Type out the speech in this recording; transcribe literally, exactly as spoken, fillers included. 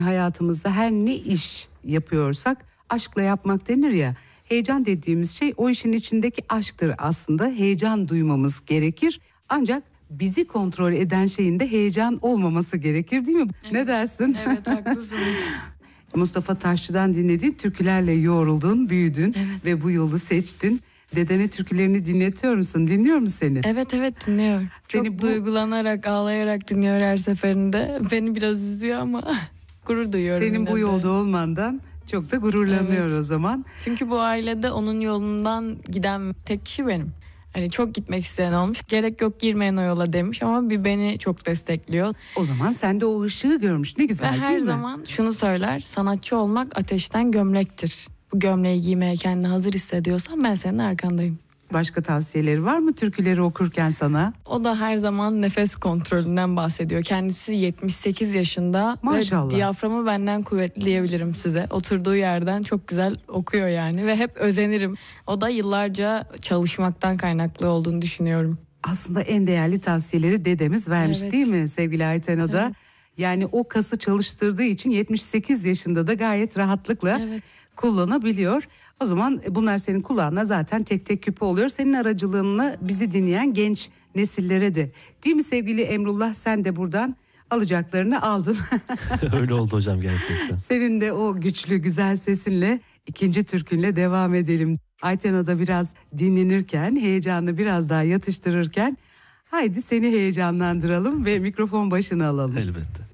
Hayatımızda her ne iş yapıyorsak aşkla yapmak denir ya. Heyecan dediğimiz şey o işin içindeki aşktır aslında. Heyecan duymamız gerekir. Ancak bizi kontrol eden şeyin de heyecan olmaması gerekir, değil mi? Evet. Ne dersin? Evet, haklısınız. Mustafa Taşçı'dan dinlediğin türkülerle yoğruldun, büyüdün Evet. ve bu yolu seçtin. Dedene türkülerini dinletiyor musun? Dinliyor mu seni? Evet evet dinliyor. Seni Çok bu- duygulanarak, ağlayarak dinliyor her seferinde. Beni biraz üzüyor ama gurur duyuyorum. Senin yine bu de. yolda olmandan çok da gururlanıyor Evet. o zaman. Çünkü bu ailede onun yolundan giden tek kişi benim. Hani çok gitmek isteyen olmuş. Gerek yok, girmeyin o yola demiş ama bir beni çok destekliyor. O zaman sen de o ışığı görmüş. Ne Ve güzel, değil her mi? zaman şunu söyler: sanatçı olmak ateşten gömlektir. Bu gömleği giymeye kendini hazır hissediyorsan ben senin arkandayım. Başka tavsiyeleri var mı türküleri okurken sana? O da her zaman nefes kontrolünden bahsediyor. Kendisi yetmiş sekiz yaşında Maşallah. ve diyaframı benden kuvvetli diyebilirim size. Oturduğu yerden çok güzel okuyor yani ve hep özenirim. O da yıllarca çalışmaktan kaynaklı olduğunu düşünüyorum. Aslında en değerli tavsiyeleri dedemiz vermiş, Evet. değil mi sevgili Ayten Ada? Evet. Yani o kası çalıştırdığı için yetmiş sekiz yaşında da gayet rahatlıkla Evet. kullanabiliyor. O zaman bunlar senin kulağına zaten tek tek küpe oluyor. Senin aracılığınla bizi dinleyen genç nesillere de. Değil mi sevgili Emrullah, sen de buradan alacaklarını aldın. Öyle oldu hocam gerçekten. Senin de o güçlü güzel sesinle ikinci türkünle devam edelim. Ayten Ada biraz dinlenirken, heyecanını biraz daha yatıştırırken haydi seni heyecanlandıralım ve mikrofon başına alalım. Elbette.